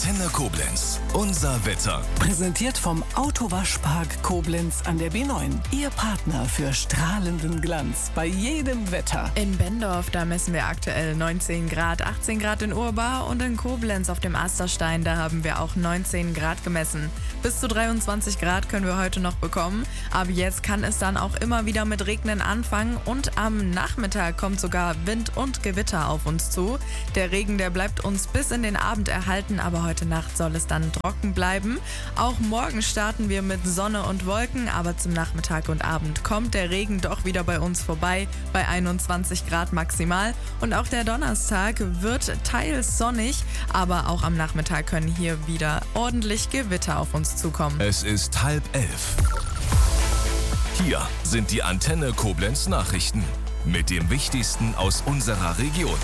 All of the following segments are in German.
Antenne Koblenz. Unser Wetter. Präsentiert vom Autowaschpark Koblenz an der B9. Ihr Partner für strahlenden Glanz bei jedem Wetter. In Bendorf, da messen wir aktuell 19 Grad, 18 Grad in Urbar und in Koblenz auf dem Asterstein, da haben wir auch 19 Grad gemessen. Bis zu 23 Grad können wir heute noch bekommen. Ab jetzt kann es dann auch immer wieder mit Regnen anfangen und am Nachmittag kommt sogar Wind und Gewitter auf uns zu. Der Regen, der bleibt uns bis in den Abend erhalten, aber heute Nacht soll es dann trocken bleiben. Auch morgen starten wir mit Sonne und Wolken, aber zum Nachmittag und Abend kommt der Regen doch wieder bei uns vorbei, bei 21 Grad maximal. Und auch der Donnerstag wird teils sonnig, aber auch am Nachmittag können hier wieder ordentlich Gewitter auf uns zukommen. Es ist 10:30. Hier sind die Antenne Koblenz Nachrichten mit dem Wichtigsten aus unserer Region.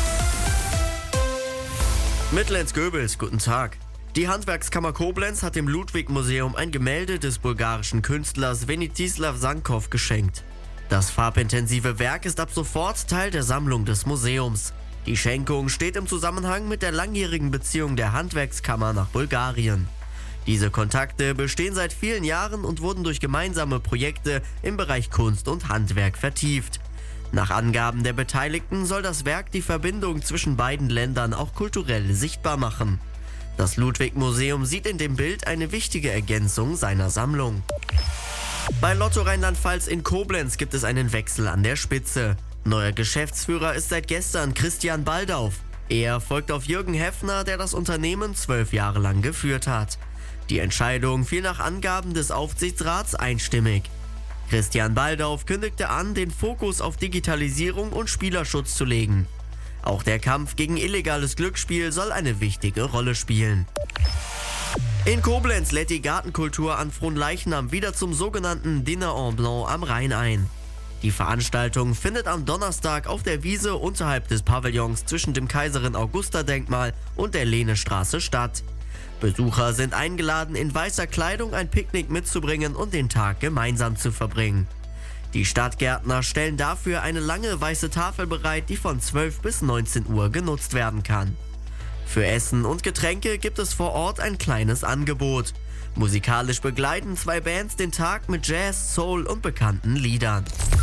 Mitlenz-Göbels, guten Tag. Die Handwerkskammer Koblenz hat dem Ludwig-Museum ein Gemälde des bulgarischen Künstlers Venitislav Sankov geschenkt. Das farbintensive Werk ist ab sofort Teil der Sammlung des Museums. Die Schenkung steht im Zusammenhang mit der langjährigen Beziehung der Handwerkskammer nach Bulgarien. Diese Kontakte bestehen seit vielen Jahren und wurden durch gemeinsame Projekte im Bereich Kunst und Handwerk vertieft. Nach Angaben der Beteiligten soll das Werk die Verbindung zwischen beiden Ländern auch kulturell sichtbar machen. Das Ludwig-Museum sieht in dem Bild eine wichtige Ergänzung seiner Sammlung. Bei Lotto Rheinland-Pfalz in Koblenz gibt es einen Wechsel an der Spitze. Neuer Geschäftsführer ist seit gestern Christian Baldauf. Er folgt auf Jürgen Heffner, der das Unternehmen 12 Jahre lang geführt hat. Die Entscheidung fiel nach Angaben des Aufsichtsrats einstimmig. Christian Baldauf kündigte an, den Fokus auf Digitalisierung und Spielerschutz zu legen. Auch der Kampf gegen illegales Glücksspiel soll eine wichtige Rolle spielen. In Koblenz lädt die Gartenkultur an Fronleichnam wieder zum sogenannten Dîner en Blanc am Rhein ein. Die Veranstaltung findet am Donnerstag auf der Wiese unterhalb des Pavillons zwischen dem Kaiserin-Augusta-Denkmal und der Lehnestraße statt. Besucher sind eingeladen, in weißer Kleidung ein Picknick mitzubringen und den Tag gemeinsam zu verbringen. Die Stadtgärtner stellen dafür eine lange weiße Tafel bereit, die von 12 bis 19 Uhr genutzt werden kann. Für Essen und Getränke gibt es vor Ort ein kleines Angebot. Musikalisch begleiten 2 Bands den Tag mit Jazz, Soul und bekannten Liedern.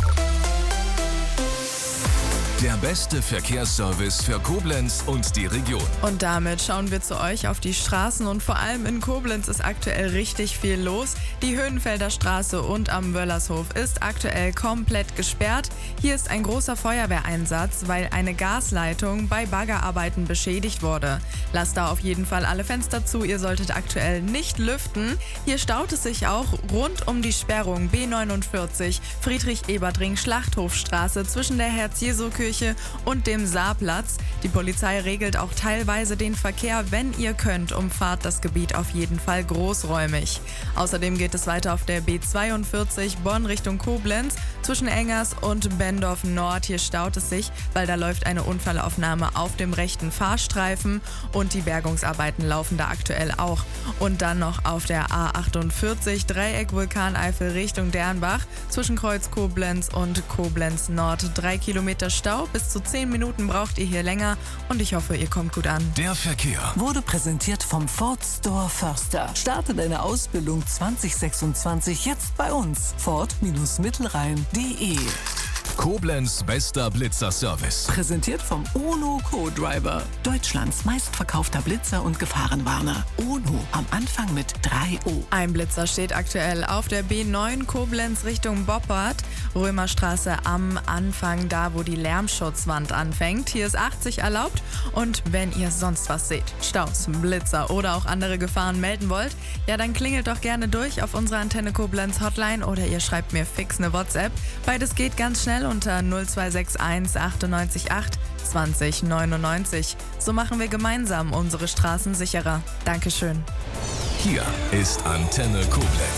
Der beste Verkehrsservice für Koblenz und die Region. Und damit schauen wir zu euch auf die Straßen und vor allem in Koblenz ist aktuell richtig viel los. Die Höhenfelder Straße und am Wöllershof ist aktuell komplett gesperrt. Hier ist ein großer Feuerwehreinsatz, weil eine Gasleitung bei Baggerarbeiten beschädigt wurde. Lasst da auf jeden Fall alle Fenster zu, ihr solltet aktuell nicht lüften. Hier staut es sich auch rund um die Sperrung B49 Friedrich-Ebert-Ring-Schlachthofstraße zwischen der Herz-Jesu-Kirche und dem Saarplatz. Die Polizei regelt auch teilweise den Verkehr, wenn ihr könnt, umfahrt das Gebiet auf jeden Fall großräumig. Außerdem geht es weiter auf der B42 Bonn Richtung Koblenz zwischen Engers und Bendorf Nord. Hier staut es sich, weil da läuft eine Unfallaufnahme auf dem rechten Fahrstreifen und die Bergungsarbeiten laufen da aktuell auch. Und dann noch auf der A48 Dreieck Vulkaneifel Richtung Dernbach zwischen Kreuz Koblenz und Koblenz Nord. 3 Kilometer Stau, bis zu 10 Minuten braucht ihr hier länger und ich hoffe, ihr kommt gut an. Der Verkehr Wurde präsentiert vom Ford Store Förster. Starte deine Ausbildung 2026 jetzt bei uns. Ford-Mittelrhein.de. Koblenz bester Blitzer-Service. Präsentiert vom UNO Co-Driver. Deutschlands meistverkaufter Blitzer und Gefahrenwarner. UNO am Anfang mit 3 O. Ein Blitzer steht aktuell auf der B9 Koblenz Richtung Boppard, Römerstraße am Anfang, da wo die Lärmschutzwand anfängt. Hier ist 80 erlaubt und wenn ihr sonst was seht, Staus, Blitzer oder auch andere Gefahren melden wollt, ja dann klingelt doch gerne durch auf unsere Antenne Koblenz Hotline oder ihr schreibt mir fix eine WhatsApp. Beides geht ganz schnell unter 0261 98 8 20 99. So machen wir gemeinsam unsere Straßen sicherer. Dankeschön. Hier ist Antenne Koblenz.